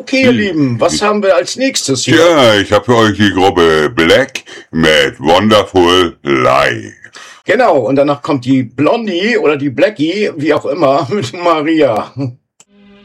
Okay, ihr Lieben, was haben wir als nächstes hier? Ja, ich habe für euch die Gruppe Black mit Wonderful Lie. Genau, und danach kommt die Blondie oder die Blackie, wie auch immer, mit Maria.